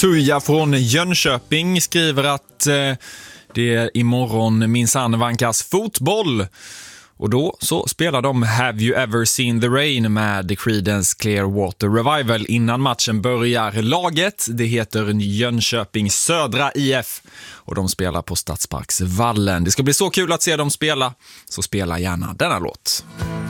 Tuja från Jönköping skriver att det imorgon minsann vankas fotboll. Och då så spelar de Have You Ever Seen the Rain med The Creedence Clearwater Revival innan matchen börjar. Laget, det heter Jönköping Södra IF och de spelar på Stadsparksvallen. Det ska bli så kul att se dem spela, så spela gärna denna låt.